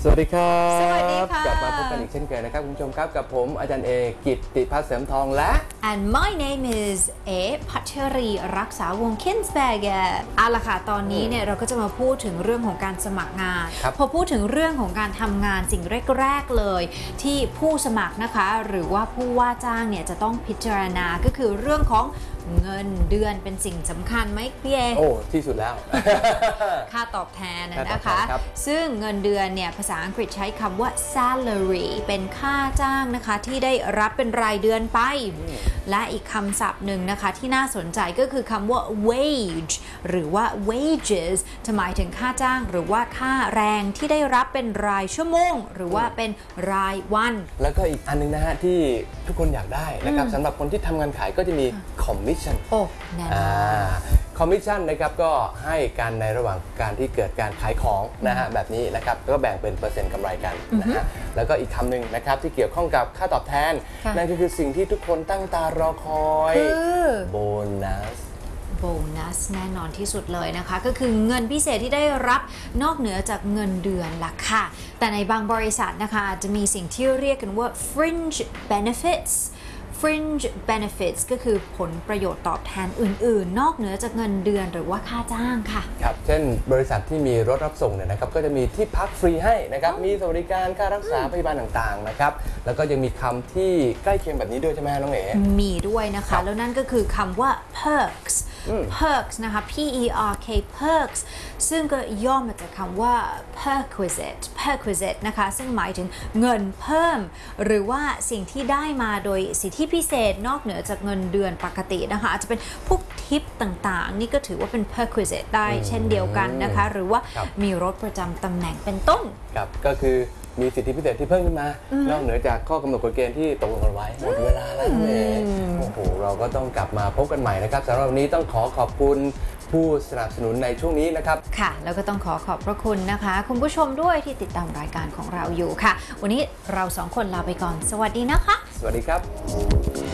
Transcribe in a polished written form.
สวัสดีครับสวัสดีค่ะกลับมาพบกันอีกเช่นเคยนะครับคุณผู้ชมครับกับผมอาจารย์เอกิตติพัฒน์เสริมทองและ And my name is เอพัชรีรักษาวงศ์ Kinsberger เอาล่ะค่ะตอนนี้เนี่ยเราก็จะมาพูดถึงเรื่องของการสมัครงานพอพูดถึงเรื่องของการทำงานสิ่งแรกๆเลยที่ผู้สมัครนะคะหรือว่าผู้ว่าจ้างเนี่ยจะต้องพิจารณาก็คือเรื่องของเงินเดือนเป็นสิ่งสำคัญไหมพี่เอโอ้ที่สุดแล้วค่าตอบแทนนะค่าตอบคะแทนครับซึ่งเงินเดือนเนี่ยภาษาอังกฤษใช้คำว่า salary เป็นค่าจ้างนะคะที่ได้รับเป็นรายเดือนไป และอีกคำศัพท์หนึ่งนะคะที่น่าสนใจก็คือคำว่า wage หรือว่า wages จะหมายถึงค่าจ้างหรือว่าค่าแรงที่ได้รับเป็นรายชั่วโมง หรือว่าเป็นรายวันแล้วก็อีกอันนึงนะฮะที่ทุกคนอยากได้นะครับสำหรับคนที่ทำงานขายก็จะมีคอมมิชชั่นโอ้แน่นอนคอมมิชชั่นนะครับก็ให้กันในระหว่างการที่เกิดการขายของนะฮะแบบนี้นะครับก็แบ่งเป็นเปอร์เซ็นต์กำไรกันนะฮะแล้วก็อีกคำหนึ่งนะครับที่เกี่ยวข้องกับค่าตอบแทน นั่นก็คือสิ่งที่ทุกคนตั้งตารอคอยโบนัสโบนัสแน่นอนที่สุดเลยนะคะก็คือเงินพิเศษที่ได้รับนอกเหนือจากเงินเดือนล่ะค่ะแต่ในบางบริษัทนะคะอาจจะมีสิ่งที่เรียกกันว่า fringe benefits ก็คือผลประโยชน์ตอบแทนอื่นๆนอกเหนือจากเงินเดือนหรือว่าค่าจ้างค่ะครับเช่นบริษัทที่มีรถรับส่งเนี่ยนะครับก็จะมีที่พักฟรีให้นะครับมีสวัสดิการค่ารักษาพยาบาลต่างๆนะครับแล้วก็ยังมีคำที่ใกล้เคียงแบบนี้ด้วยใช่ไหมน้องเอ๋มีด้วยนะคะแล้วนั่นก็คือคำว่า perks นะคะ P-E-R-K perks ซึ่งก็ย่อมาจากคำว่า perquisite นะคะซึ่งหมายถึงเงินเพิ่มหรือว่าสิ่งที่ได้มาโดยสิทธิพิเศษนอกเหนือจากเงินเดือนปกตินะคะอาจจะเป็นพวกทิปต่างๆนี่ก็ถือว่าเป็น perquisite ได้เช่นเดียวกันนะคะหรือว่ามีรถประจำตำแหน่งเป็นต้นครับก็คือมีสิทธิพิเศษที่เพิ่มขึ้นมานอกเหนือจากข้อกำหนดกฎเกณฑ์ที่ตกลงกันไว้หมดเวลาแล้วโอ้โหเราก็ต้องกลับมาพบกันใหม่นะครับสำหรับวันนี้ต้องขอบคุณผู้สนับสนุนในช่วงนี้นะครับค่ะแล้วก็ต้องขอบพระคุณนะคะคุณผู้ชมด้วยที่ติดตามรายการของเราอยู่ค่ะวันนี้เราสองคนลาไปก่อนสวัสดีนะคะสวัสดีครับ